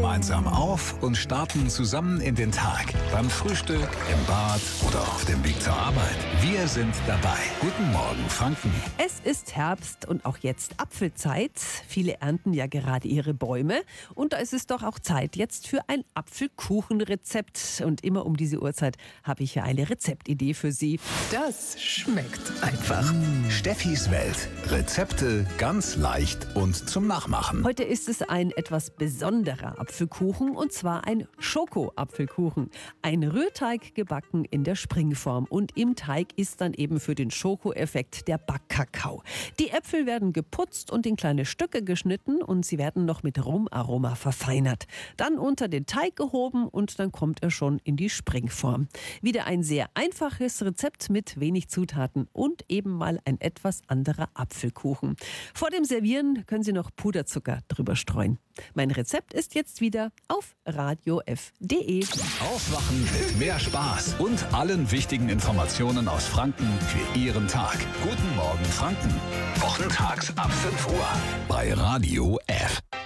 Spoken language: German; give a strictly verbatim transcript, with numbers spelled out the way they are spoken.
gemeinsam auf und starten zusammen in den Tag. Beim Frühstück, im Bad oder auf dem Weg zur Arbeit. Wir sind dabei. Guten Morgen, Franken. Es ist Herbst und auch jetzt Apfelzeit. Viele ernten ja gerade ihre Bäume. Und da ist es doch auch Zeit jetzt für ein Apfelkuchenrezept. Und immer um diese Uhrzeit habe ich ja eine Rezeptidee für Sie. Das schmeckt einfach. Steffis Welt. Rezepte ganz leicht und zum Nachmachen. Heute ist es ein etwas besonderer Apfelkuchen, und zwar ein Schoko-Apfelkuchen. Ein Rührteig gebacken in der Springform, und im Teig ist dann eben für den Schokoeffekt der Backkakao. Die Äpfel werden geputzt und in kleine Stücke geschnitten, und sie werden noch mit Rumaroma verfeinert. Dann unter den Teig gehoben und dann kommt er schon in die Springform. Wieder ein sehr einfaches Rezept mit wenig Zutaten und eben mal ein etwas anderer Apfelkuchen. Vor dem Servieren können Sie noch Puderzucker drüber streuen. Mein Rezept ist jetzt wieder auf radio f punkt de. Aufwachen mit mehr Spaß und allen wichtigen Informationen aus Franken für Ihren Tag. Guten Morgen, Franken. Wochentags ab fünf Uhr bei Radio F.